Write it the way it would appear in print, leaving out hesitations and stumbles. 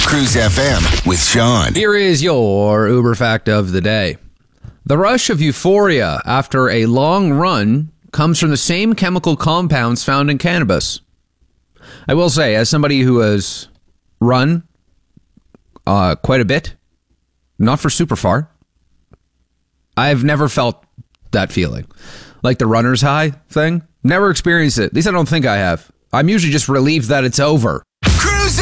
Cruise FM with Sean. Here is your Uber fact of the day. The rush of euphoria after a long run comes from the same chemical compounds found in cannabis. I will say, as somebody who has run quite a bit, not for super far, I've never felt that feeling. Like the runner's high thing. Never experienced it. At least I don't think I have. I'm usually just relieved that it's over.